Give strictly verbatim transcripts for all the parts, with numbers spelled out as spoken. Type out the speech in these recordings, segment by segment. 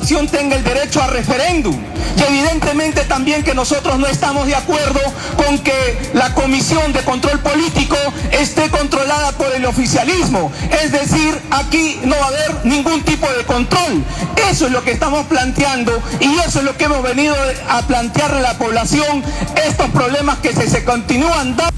población tenga el derecho a referéndum. Y evidentemente también que nosotros no estamos de acuerdo con que la Comisión de Control Político esté controlada por el oficialismo. Es decir, aquí no va a haber ningún tipo de control. Eso es lo que estamos planteando y eso es lo que hemos venido a plantearle a la población, estos problemas que se, se continúan dando.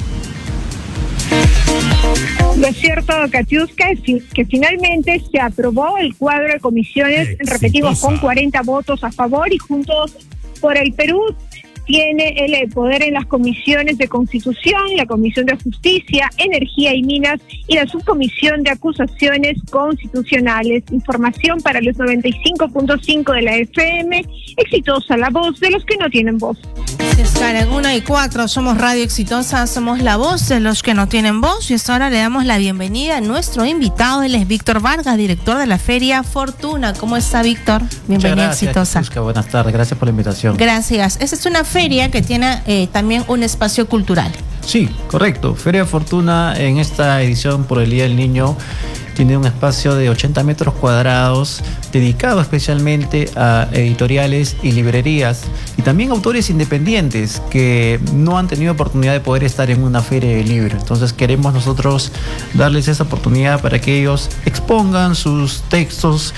Lo cierto, Katiuska, es que finalmente se aprobó el cuadro de comisiones, Exitosa. repetimos, con cuarenta votos a favor, y Juntos por el Perú tiene el poder en las comisiones de Constitución, la Comisión de Justicia, Energía y Minas y la Subcomisión de Acusaciones Constitucionales. Información para los noventa y cinco punto cinco de la F M, Exitosa, la voz de los que no tienen voz. Así es, Karen, una y cuatro, somos Radio Exitosa, somos la voz de los que no tienen voz, y hasta ahora le damos la bienvenida a nuestro invitado. Él es Víctor Vargas, director de la Feria Fortuna. ¿Cómo está, Víctor? Bienvenido a Exitosa. Katiuska, buenas tardes, gracias por la invitación. Gracias. Esta es una feria que tiene eh, también un espacio cultural. Sí, correcto. Feria Fortuna en esta edición por el Día del Niño tiene un espacio de ochenta metros cuadrados dedicado especialmente a editoriales y librerías y también autores independientes que no han tenido oportunidad de poder estar en una feria de libro. Entonces queremos nosotros darles esa oportunidad para que ellos expongan sus textos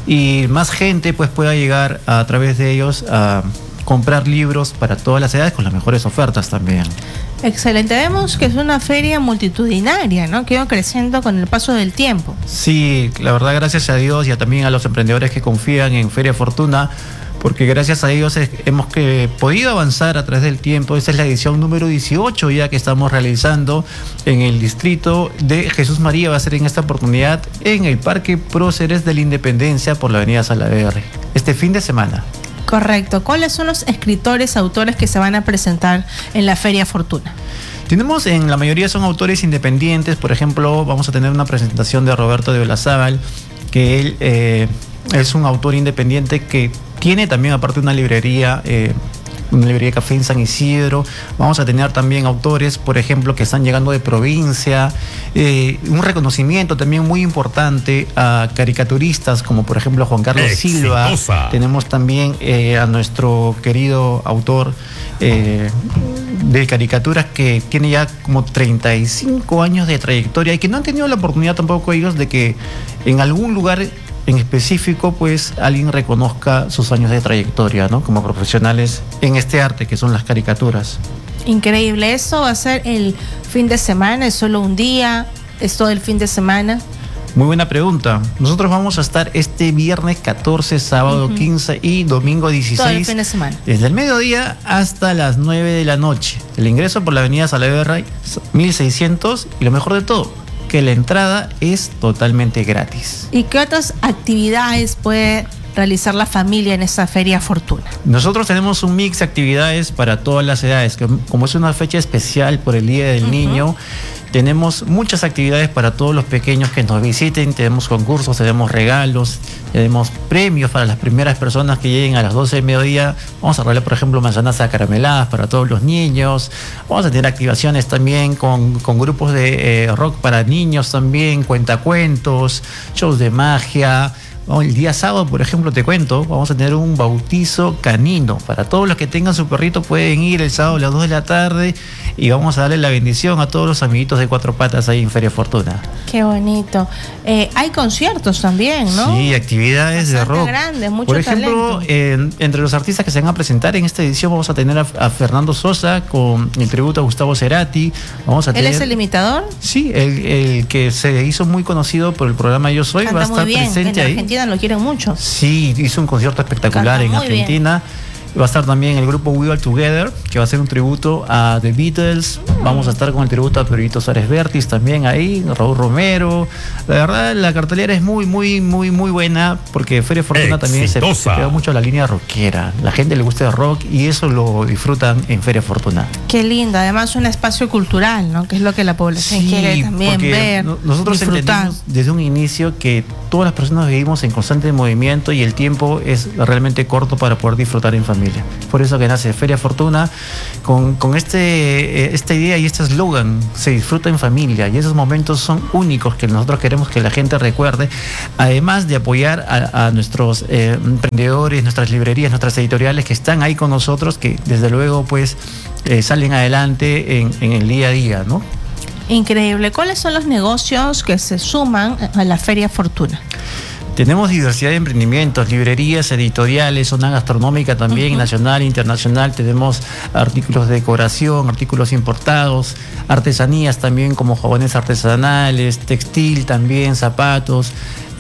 y más gente pues pueda llegar a, a través de ellos a comprar libros para todas las edades con las mejores ofertas también. Excelente. Vemos que es una feria multitudinaria, ¿no? Que va creciendo con el paso del tiempo. Sí, la verdad, gracias a Dios y a también a los emprendedores que confían en Feria Fortuna, porque gracias a ellos es, hemos que, podido avanzar a través del tiempo. Esta es la edición número dieciocho ya que estamos realizando en el distrito de Jesús María. Va a ser en esta oportunidad en el Parque Próceres de la Independencia por la avenida Salaverry, este fin de semana. Correcto. ¿Cuáles son los escritores, autores que se van a presentar en la Feria Fortuna? Tenemos, en la mayoría son autores independientes. Por ejemplo, vamos a tener una presentación de Roberto de Olazábal, que él eh, es un autor independiente que tiene también aparte una librería, eh, una librería de café en San Isidro. Vamos a tener también autores, por ejemplo, que están llegando de provincia. Eh, un reconocimiento también muy importante a caricaturistas como por ejemplo Juan Carlos Exitosa. Silva. Tenemos también eh, a nuestro querido autor eh, de caricaturas que tiene ya como treinta y cinco años de trayectoria y que no han tenido la oportunidad tampoco ellos de que en algún lugar en específico pues alguien reconozca sus años de trayectoria, ¿no? Como profesionales en este arte que son las caricaturas. Increíble. ¿Eso va a ser el fin de semana? ¿Es solo un día? ¿Es todo el fin de semana? Muy buena pregunta. Nosotros vamos a estar este viernes catorce, sábado uh-huh. quince y domingo dieciséis. Todo el fin de semana. Desde el mediodía hasta las nueve de la noche. El ingreso por la avenida Salaverry, mil seiscientos, y lo mejor de todo, que la entrada es totalmente gratis. ¿Y qué otras actividades puede realizar la familia en esta Feria Fortuna? Nosotros tenemos un mix de actividades para todas las edades, que como es una fecha especial por el Día del uh-huh. Niño, tenemos muchas actividades para todos los pequeños que nos visiten. Tenemos concursos, tenemos regalos, tenemos premios para las primeras personas que lleguen a las doce del mediodía. Vamos a regalar, por ejemplo, manzanas acarameladas para todos los niños. Vamos a tener activaciones también con, con grupos de eh, rock para niños también, cuentacuentos, shows de magia. El día sábado, por ejemplo, te cuento, vamos a tener un bautizo canino. Para todos los que tengan su perrito pueden ir el sábado a las dos de la tarde y vamos a darle la bendición a todos los amiguitos de Cuatro Patas ahí en Feria Fortuna. Qué bonito. Eh, hay conciertos también, ¿no? Sí, actividades bastante de rock. Grandes, mucho por ejemplo, eh, entre los artistas que se van a presentar en esta edición vamos a tener a, a Fernando Sosa con el tributo a Gustavo Cerati. Vamos a ¿Él tener, es el imitador? Sí, el, el que se hizo muy conocido por el programa Yo Soy. Canta va a estar muy bien. presente en ahí. Argentina lo quieren mucho. Sí, hizo un concierto espectacular en Argentina. Bien. Va a estar también el grupo We Are Together, que va a ser un tributo a The Beatles. Vamos a estar con el tributo a Pedrito Suárez Vértiz también ahí, Raúl Romero. La verdad, la cartelera es muy, muy, muy, muy buena, porque Feria Fortuna Exitosa. También se, se pega mucho a la línea rockera. La gente le gusta el rock y eso lo disfrutan en Feria Fortuna. Qué lindo, además un espacio cultural, ¿no? Que es lo que la población sí, quiere también ver, nosotros disfrutar. Entendimos desde un inicio que todas las personas vivimos en constante movimiento y el tiempo es realmente corto para poder disfrutar en familia. Por eso que nace Feria Fortuna con, con este, esta idea y este eslogan, se disfruta en familia, y esos momentos son únicos que nosotros queremos que la gente recuerde, además de apoyar a, a nuestros eh, emprendedores, nuestras librerías, nuestras editoriales que están ahí con nosotros, que desde luego pues eh, salen adelante en, en el día a día, ¿no? Increíble. ¿Cuáles son los negocios que se suman a la Feria Fortuna? Tenemos diversidad de emprendimientos, librerías, editoriales, zona gastronómica también, uh-huh. nacional, internacional. Tenemos artículos de decoración, artículos importados, artesanías también como jabones artesanales, textil también, zapatos.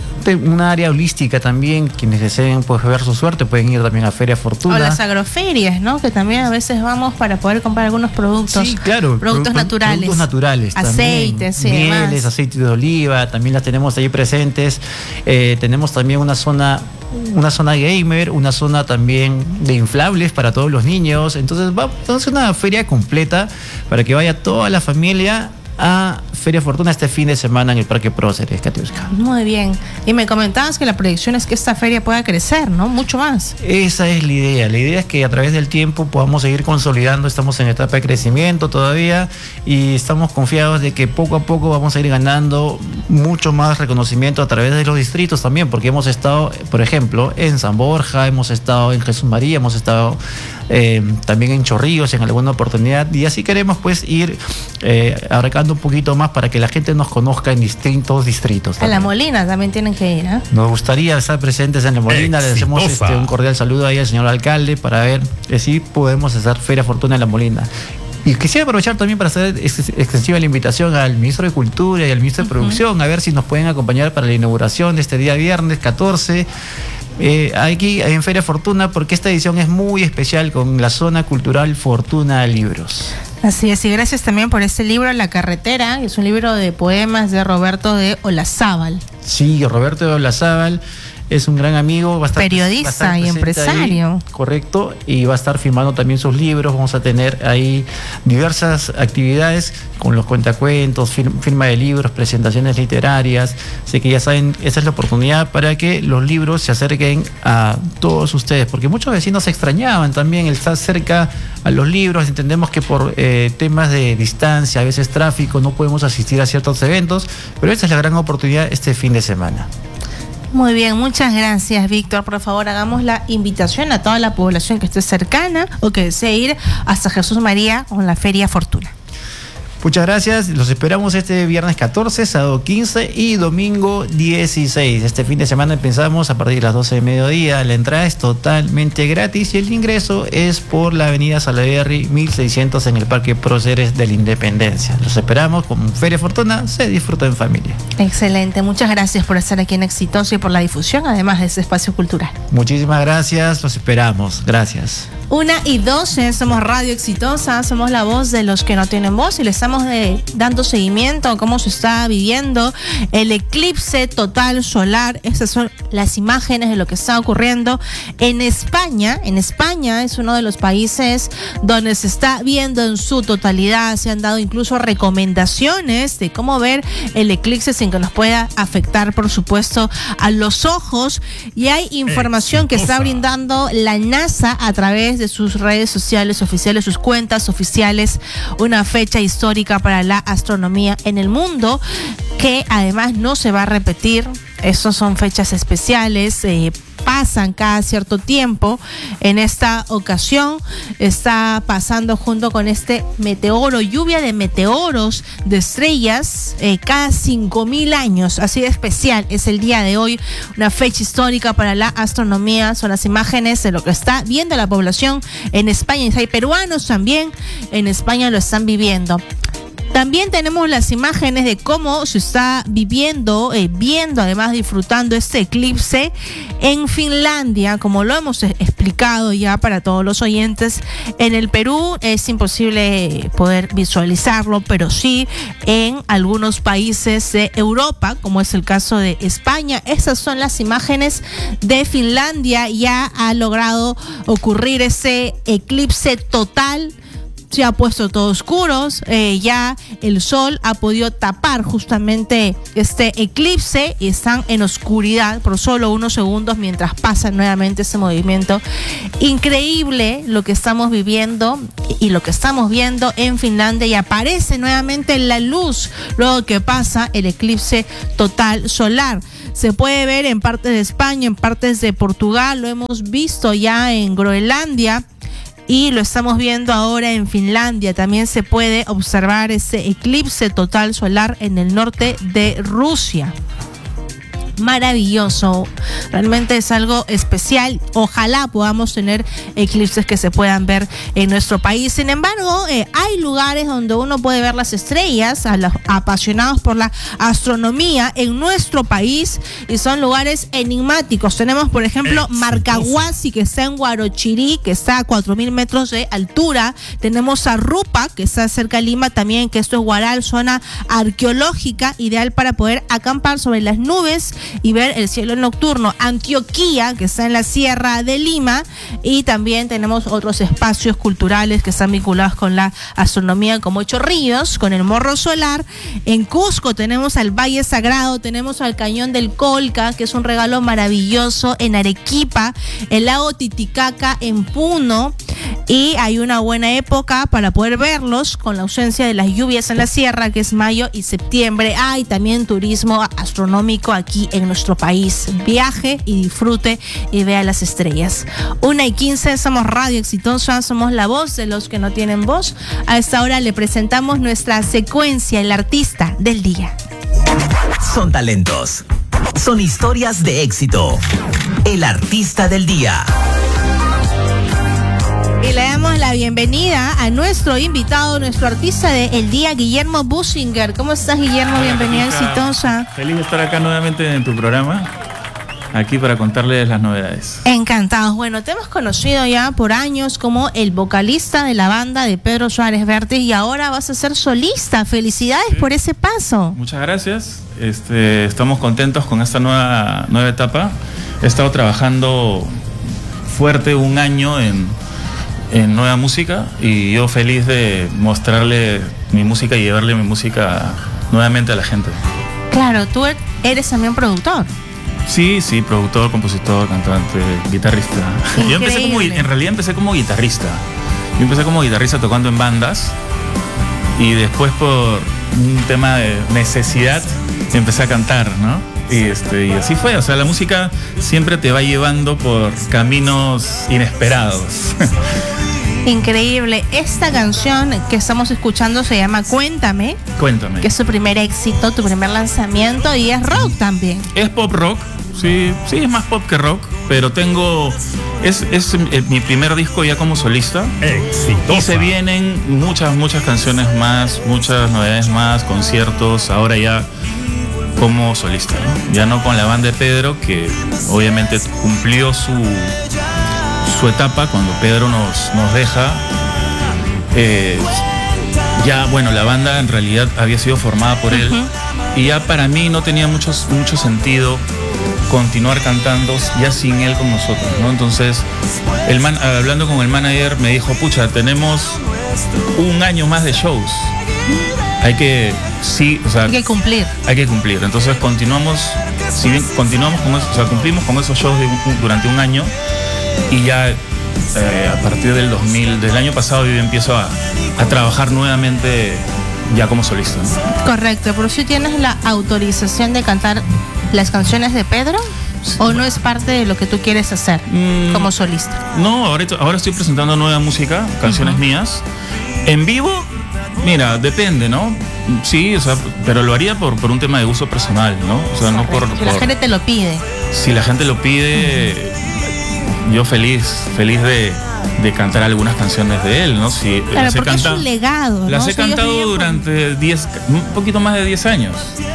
Una área holística también, quienes deseen pues ver su suerte pueden ir también a Feria Fortuna. O las agroferias, ¿no? Que también a veces vamos para poder comprar algunos productos. Sí, claro. Productos pro, naturales. Productos naturales. Aceites, sí, mieles, demás. Aceites de oliva, también las tenemos ahí presentes. Eh, tenemos también una zona, una zona gamer, una zona también de inflables para todos los niños. Entonces va a ser una feria completa para que vaya toda la familia a Feria Fortuna este fin de semana en el Parque Próceres, Katiuska. Muy bien. Y me comentabas que la proyección es que esta feria pueda crecer, ¿no? Mucho más. Esa es la idea. La idea es que a través del tiempo podamos seguir consolidando. Estamos en etapa de crecimiento todavía y estamos confiados de que poco a poco vamos a ir ganando mucho más reconocimiento a través de los distritos también, porque hemos estado, por ejemplo, en San Borja, hemos estado en Jesús María, hemos estado eh, también en Chorrillos en alguna oportunidad, y así queremos pues ir eh, abarcando un poquito más para que la gente nos conozca en distintos distritos. A La Molina también tienen que ir, ¿eh? Nos gustaría estar presentes en La Molina. Le hacemos este, un cordial saludo ahí al señor alcalde para ver si podemos hacer Feria Fortuna en La Molina. Y quisiera aprovechar también para hacer extensiva la invitación al ministro de Cultura y al ministro de uh-huh. Producción, a ver si nos pueden acompañar para la inauguración de este día viernes catorce. Eh, aquí en Feria Fortuna, porque esta edición es muy especial con la zona cultural Fortuna Libros. Así es, y gracias también por este libro, La Carretera, que es un libro de poemas de Roberto de Olazábal. Sí, Roberto de Olazábal es un gran amigo, va a estar, periodista va a estar y empresario. Ahí, correcto, y va a estar firmando también sus libros. Vamos a tener ahí diversas actividades con los cuentacuentos, firma, firma de libros, presentaciones literarias. Así que ya saben, esa es la oportunidad para que los libros se acerquen a todos ustedes, porque muchos vecinos se extrañaban también el estar cerca a los libros. Entendemos que por eh, temas de distancia, a veces tráfico, no podemos asistir a ciertos eventos, pero esta es la gran oportunidad este fin de semana. Muy bien, muchas gracias, Víctor. Por favor, hagamos la invitación a toda la población que esté cercana o que desee ir hasta Jesús María con la Feria Fortuna. Muchas gracias, los esperamos este viernes catorce, sábado quince y domingo dieciséis. Este fin de semana empezamos a partir de las doce de mediodía. La entrada es totalmente gratis y el ingreso es por la avenida Salaverry mil seiscientos en el Parque Próceres de la Independencia. Los esperamos con Feria Fortuna, se disfruta en familia. Excelente, muchas gracias por estar aquí en Exitoso y por la difusión, además de ese espacio cultural. Muchísimas gracias, los esperamos, gracias. Una y doce, somos Radio Exitosa, somos la voz de los que no tienen voz y le estamos de, dando seguimiento a cómo se está viviendo el eclipse total solar. Estas son las imágenes de lo que está ocurriendo en España. En España es uno de los países donde se está viendo en su totalidad. Se han dado incluso recomendaciones de cómo ver el eclipse sin que nos pueda afectar, por supuesto, a los ojos. Y hay información que está brindando la NASA a través de sus redes sociales oficiales, sus cuentas oficiales, una fecha histórica para la astronomía en el mundo que además no se va a repetir. Estas son fechas especiales, eh, pasan cada cierto tiempo. En esta ocasión está pasando junto con este meteoro, lluvia de meteoros, de estrellas, eh, cada cinco mil años. Así de especial es el día de hoy, una fecha histórica para la astronomía. Son las imágenes de lo que está viendo la población en España. Y hay peruanos también en España lo están viviendo. También tenemos las imágenes de cómo se está viviendo, eh, viendo, además disfrutando este eclipse en Finlandia, como lo hemos explicado ya para todos los oyentes. En el Perú es imposible poder visualizarlo, pero sí en algunos países de Europa, como es el caso de España. Esas son las imágenes de Finlandia. Ya ha logrado ocurrir ese eclipse total se ha puesto todo oscuro, eh, ya el sol ha podido tapar justamente este eclipse y están en oscuridad por solo unos segundos mientras pasa nuevamente ese movimiento. Increíble lo que estamos viviendo y lo que estamos viendo en Finlandia, y aparece nuevamente la luz luego que pasa el eclipse total solar. Se puede ver en partes de España, en partes de Portugal, lo hemos visto ya en Groenlandia y lo estamos viendo ahora en Finlandia. También se puede observar ese eclipse total solar en el norte de Rusia. Maravilloso, realmente es algo especial. Ojalá podamos tener eclipses que se puedan ver en nuestro país. Sin embargo, eh, hay lugares donde uno puede ver las estrellas, a los apasionados por la astronomía en nuestro país, y son lugares enigmáticos. Tenemos, por ejemplo, Exitoso. Marcahuasi, que está en Huarochirí, que está a cuatro mil metros de altura. Tenemos a Rupa, que está cerca de Lima también, que esto es Huaral, zona arqueológica, ideal para poder acampar sobre las nubes y ver el cielo nocturno. Antioquía, que está en la Sierra de Lima, y también tenemos otros espacios culturales que están vinculados con la astronomía, como Chorrillos, con el Morro Solar. En Cusco tenemos al Valle Sagrado, tenemos al Cañón del Colca, que es un regalo maravilloso. En Arequipa, el lago Titicaca en Puno, y hay una buena época para poder verlos con la ausencia de las lluvias en la sierra, que es mayo y septiembre. Hay también turismo astronómico aquí en nuestro país. Viaje y disfrute y vea las estrellas. Una y quince, somos Radio Exitosa, somos la voz de los que no tienen voz. A esta hora le presentamos nuestra secuencia, el artista del día. Son talentos, son historias de éxito. El artista del día. Y le damos la bienvenida a nuestro invitado, nuestro artista del día, Guillermo Businger. ¿Cómo estás, Guillermo? Bienvenido a Exitosa. Feliz de estar acá nuevamente en tu programa, aquí para contarles las novedades. Encantados. Bueno, te hemos conocido ya por años como el vocalista de la banda de Pedro Suárez Vértiz, y ahora vas a ser solista. Felicidades sí. por ese paso. Muchas gracias. Este, estamos contentos con esta nueva, nueva etapa. He estado trabajando fuerte un año en... en nueva música, y yo feliz de mostrarle mi música y llevarle mi música nuevamente a la gente. Claro, tú eres también productor. Sí, sí, productor, compositor, cantante, guitarrista. Increíble. Yo empecé como, en realidad empecé como guitarrista. Yo empecé como guitarrista tocando en bandas, y después por un tema de necesidad empecé a cantar, ¿no? Y, este, y así fue, o sea, la música siempre te va llevando por caminos inesperados. Increíble. Esta canción que estamos escuchando se llama Cuéntame. Cuéntame. Que es su primer éxito, tu primer lanzamiento, y es rock también. Es pop rock, sí, sí, es más pop que rock, pero tengo, es, es mi primer disco ya como solista. Exitosa. Y se vienen muchas, muchas canciones más, muchas novedades más, conciertos, ahora ya como solista, ¿no? Ya no con la banda de Pedro, que obviamente cumplió su, su etapa cuando Pedro nos, nos deja. Eh, ya, bueno, la banda en realidad había sido formada por él, uh-huh. y ya para mí no tenía mucho, mucho sentido continuar cantando ya sin él con nosotros, ¿no? Entonces, el man, hablando con el manager, me dijo, pucha, tenemos un año más de shows. Hay que, sí, o sea, hay que cumplir. Hay que cumplir. Entonces continuamos, si bien continuamos con eso, o sea, cumplimos con esos shows de, durante un año, y ya eh, a partir del dos mil, del año pasado, yo empiezo a, a trabajar nuevamente ya como solista, ¿no? Correcto, pero si tienes la autorización de cantar las canciones de Pedro, sí. ¿O no es parte de lo que tú quieres hacer mm, como solista? No, ahora, ahora estoy presentando nueva música, canciones uh-huh. mías. En vivo, mira, depende, ¿no? Sí, o sea, pero lo haría por, por un tema de gusto personal, ¿no? O sea, no por, si la por... gente te lo pide. Si la gente lo pide, uh-huh. yo feliz, feliz de, de cantar algunas canciones de él, ¿no? Si claro, las he porque cantado, es un legado, las ¿no? he cantado durante diez, un poquito más de diez años.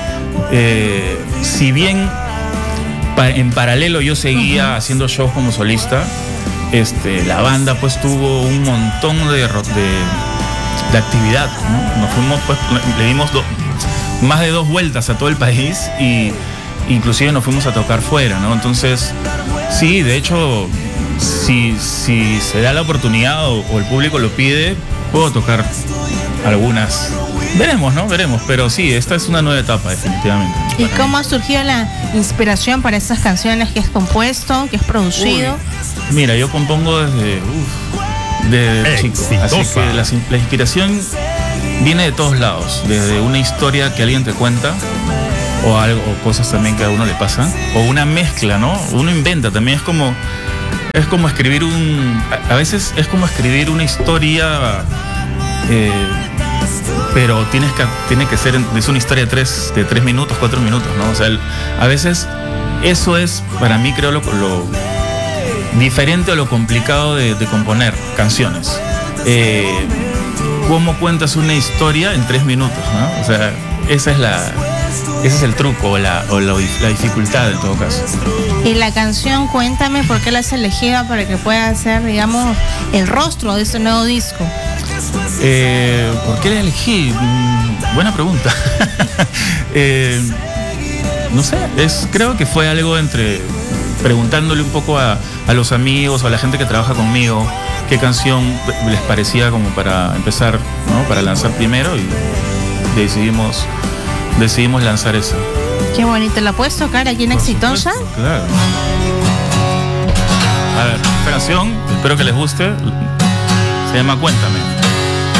Eh, si bien pa, en paralelo yo seguía uh-huh. haciendo shows como solista, este, la banda pues tuvo un montón de... de de actividad, ¿no? Nos fuimos, pues, le dimos do, más de dos vueltas a todo el país, y inclusive nos fuimos a tocar fuera, ¿no? Entonces, sí, de hecho, si, si se da la oportunidad o, o el público lo pide, puedo tocar algunas. Veremos, ¿no? Veremos. Pero sí, esta es una nueva etapa, definitivamente. ¿Y cómo ha surgido la inspiración para estas canciones que has compuesto, que has producido? Uy, mira, yo compongo desde, uf, desde chico. Así que la, la inspiración viene de todos lados. Desde una historia que alguien te cuenta, o algo, o cosas también que a uno le pasan, o una mezcla, ¿no? Uno inventa también. Es como, es como escribir un... A veces es como escribir una historia... Eh, pero tienes que, tiene que ser, es una historia de tres, de tres minutos, cuatro minutos, ¿no? O sea, el, a veces eso es, para mí, creo, lo, lo diferente o lo complicado de, de componer canciones. Eh, ¿Cómo cuentas una historia en tres minutos, ¿no? O sea, esa es la, ese es el truco o, la, o la, la dificultad en todo caso. Y la canción, cuéntame por qué la has elegido para que pueda ser, digamos, el rostro de este nuevo disco. Eh, ¿Por qué la elegí? Mm, buena pregunta. eh, no sé, es, creo que fue algo entre preguntándole un poco a, a los amigos o a la gente que trabaja conmigo qué canción les parecía como para empezar, ¿no? Para lanzar primero, y decidimos, decidimos lanzar esa. Qué bonito, ¿la puedes tocar aquí en Por Exitosa? Supuesto, claro. A ver, esta canción, espero que les guste, se llama Cuéntame.